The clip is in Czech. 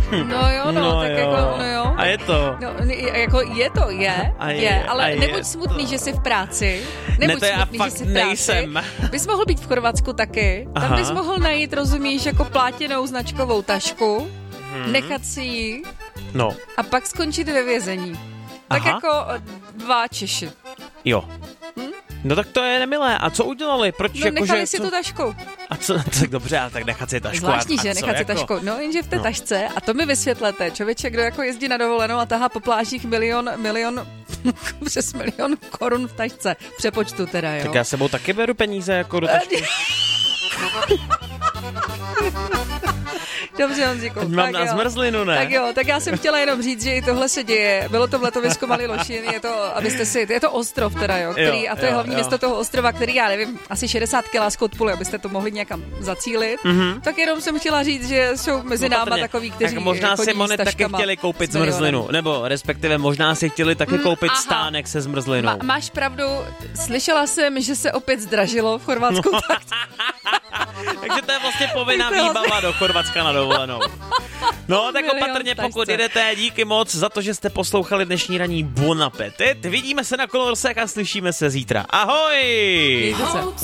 No jo, tak jo. jako, no jo. A je to. No, jako je, ale nebuď smutný, že jsi v práci. Nebuď to já smutný, fakt že jsi v práci. nejsem. Bys mohl být v Chorvatsku taky. Tam Aha. bys mohl najít, rozumíš, jako plátěnou značkovou tašku, nechat si ji No, a pak skončit ve vězení. Tak Aha. jako 2 Češi. jo. No tak to je nemilé. A co udělali? Proč No jako, nechali že, si co? tu tašku. A co? Tak dobře, a tak nechat si tašku. Zvláštní, a že co, nechat si jako? tašku. No jenže v té tašce, a to mi vysvětlete, člověče, kdo jako jezdí na dovolenou a tahá po plážích milion přes milion korun v tašce. V přepočtu teda, jo. Tak já sebou taky beru peníze jako do tašky. Dobře, Honziku. Mám na zmrzlinu, ne? Tak jo, tak já jsem chtěla jenom říct, že i tohle se děje. Bylo to v letovisku Malý Lošin, je to ostrov teda, jo, který, a to je hlavní město toho ostrova, který, já nevím, asi 60 kg z Koutpule, abyste to mohli někam zacílit. Tak jenom jsem chtěla říct, že jsou mezi náma takový, kteří tak možná chodí si Moni s taky taškama chtěli koupit s milionem. zmrzlinu, nebo respektive možná si chtěli taky koupit aha. stánek se zmrzlinou. Máš pravdu, slyšela jsem, že se opět zdražilo v Chorvatsku. Tak Takže to je vlastně povinná výbava do Chorvatska na dovolenou. No, tak Milion opatrně, pokud tašce. jdete, díky moc za to, že jste poslouchali dnešní ranní Bon appetit. Vidíme se na Kolorsech a slyšíme se zítra. Ahoj! Mějte se.